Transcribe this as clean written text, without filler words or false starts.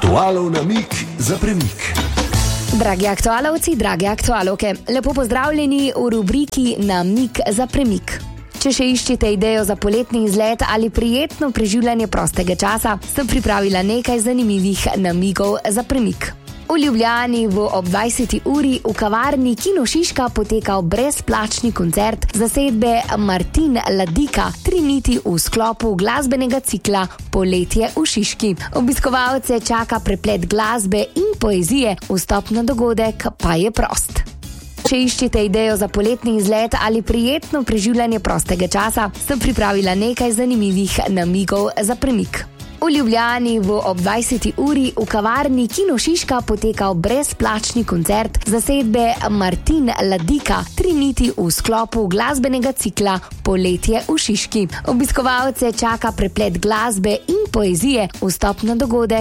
Aktualov namig za premik. Dragi aktualovci, drage aktualovke, lepo pozdravljeni v rubriki Namig za premik. Če še iščete idejo za poletni izlet ali prijetno preživljanje prostega časa, sem pripravila nekaj zanimivih namigov za premik. V Ljubljani bo ob 20. uri v kavarni Kino Šiška potekal brezplačni koncert zasedbe Martin Ladika, 3 niti v sklopu glasbenega cikla Poletje v Šiški. Obiskovalce čaka preplet glasbe in poezije, vstop na dogodek pa je prost. Če iščete idejo za poletni izlet ali prijetno preživljanje prostega časa, sem pripravila nekaj zanimivih namigov za premik. V Ljubljani bo ob 20. uri v kavarni Kino Šiška potekal brezplačni koncert zasedbe Martin Ladika, 3 niti v sklopu glasbenega cikla Poletje v Šiški. Obiskovalce čaka preplet glasbe in poezije, vstop na dogodek